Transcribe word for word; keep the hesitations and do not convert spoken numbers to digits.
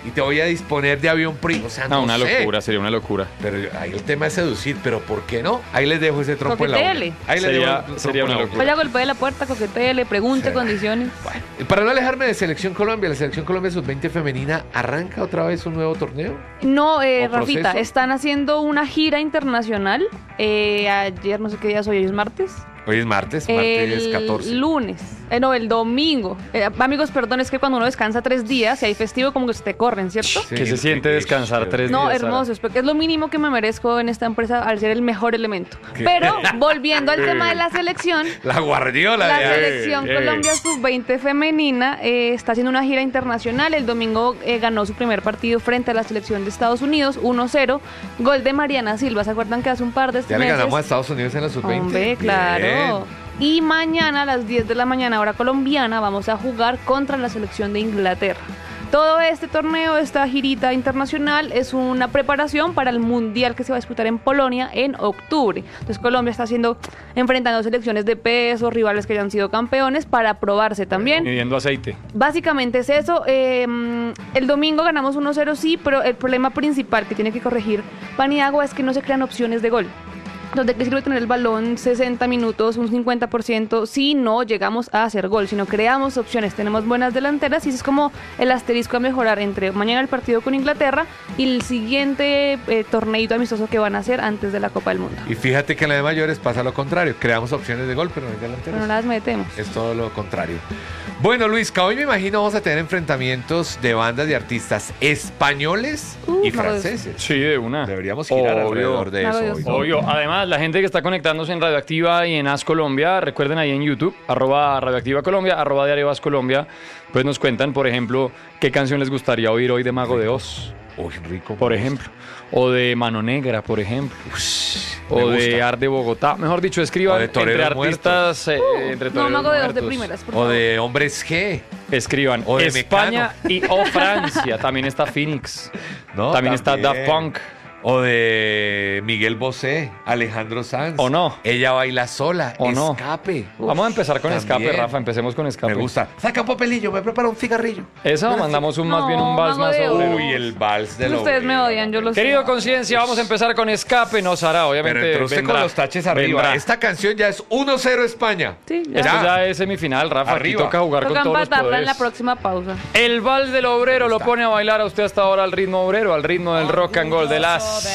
y te voy a disponer de avión privado. O sea, no, no una sé. locura, sería una locura. Pero ahí el tema es seducir, pero ¿por qué no? Ahí les dejo ese trompo en la uña. Coquetele. Ahí les Sería- dejo un sería trompo en una la locura. Vaya, golpee la puerta, coquetele, pregunte Sí. condiciones. Bueno, y para no alejarme de Selección Colombia, la Selección Colombia sub veinte femenina arranca otra vez un nuevo torneo. No, eh, ¿O Rafita, proceso? están haciendo una gira internacional. Eh, ayer, no sé qué día es hoy, hoy es martes. Hoy es martes, martes El catorce. lunes, eh, no, el domingo. Eh, amigos, perdón, es que cuando uno descansa tres días, si hay festivo, como que se te corren, ¿cierto? Sí, que se siente sí, descansar sí. tres No, días. Sara. hermoso, es porque es lo mínimo que me merezco en esta empresa al ser el mejor elemento. Pero volviendo al tema de la selección, La guardiola la de selección eh. Colombia sub veinte femenina eh, está haciendo una gira internacional. El domingo eh, ganó su primer partido frente a la selección de Estados Unidos, uno cero. Gol de Mariana Silva. ¿Se acuerdan que hace un par de Ya le meses? ganamos a Estados Unidos en la sub veinte. Hombre, claro. Bien. Y mañana a las diez de la mañana, hora colombiana, vamos a jugar contra la selección de Inglaterra. Todo este torneo, esta girita internacional, es una preparación para el Mundial que se va a disputar en Polonia en octubre. Entonces Colombia está haciendo, enfrentando selecciones de peso, rivales que ya han sido campeones, para probarse también. Midiendo aceite. Básicamente es eso. eh, el domingo ganamos uno cero, sí, pero el problema principal que tiene que corregir Paniagua es que no se crean opciones de gol. Entonces, ¿de qué sirve tener el balón sesenta minutos, un cincuenta por ciento, si no llegamos a hacer gol? Si no creamos opciones, tenemos buenas delanteras, y ese es como el asterisco a mejorar entre mañana el partido con Inglaterra y el siguiente eh, torneito amistoso que van a hacer antes de la Copa del Mundo. Y fíjate que en la de mayores pasa lo contrario. Creamos opciones de gol, pero no hay Pero delanteros. no las metemos. Es todo lo contrario. Bueno, Luisca, hoy me imagino vamos a tener enfrentamientos de bandas de artistas españoles Uh, y no, franceses. Sí, de una. Deberíamos girar Obvio. alrededor de Mago eso Dios. hoy, ¿no? Obvio. Además, la gente que está conectándose en Radioactiva y en As Colombia, recuerden ahí en YouTube, arroba Radioactiva Colombia, arroba Diario As Colombia, pues nos cuentan, por ejemplo, qué canción les gustaría oír hoy de Mago de Oz, Uy, rico. por ejemplo. O de Mano Negra, por ejemplo. me O de gusta. Ar de Bogotá. Mejor dicho, escriban O de entre Toreros artistas, eh, entre No, toreros Mago de dos de muertos. primeras, por O favor. de Hombres G. Escriban O de España y o Francia. También está Phoenix. ¿no? También está Daft Punk. O de Miguel Bosé, Alejandro Sanz. ¿O no? Ella baila sola. ¿O no? Escape. Vamos a empezar con también. Escape, Rafa. Empecemos con Escape. Me gusta. Saca un papelillo, me prepara un cigarrillo. Eso, mandamos un, más No, bien un vals Mago más de obrero. Uy, el vals de Ustedes me odian, yo lo sé. Querido Conciencia, vamos a empezar con Escape. No, Sara, obviamente. Pero entró usted vendrá, con los taches arriba. vendrá. Esta canción ya es uno cero España. Sí, ya. Esto Ya. ya es semifinal, Rafa. Arriba. Aquí toca jugar Toca con todos los empatarla en la poderes. próxima pausa. El vals del obrero Me lo gusta. pone a bailar a usted hasta ahora al ritmo obrero, al ritmo del rock and roll de las